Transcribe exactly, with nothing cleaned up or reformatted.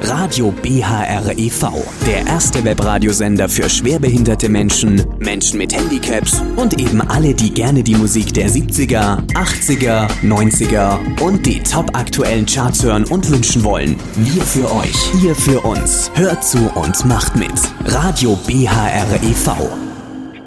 Radio B H R e V, der erste Webradiosender für schwerbehinderte Menschen, Menschen mit Handicaps und eben alle, die gerne die Musik der siebziger, achtziger, neunziger und die topaktuellen Charts hören und wünschen wollen. Wir für euch, ihr für uns. Hört zu und macht mit. Radio B H R e V.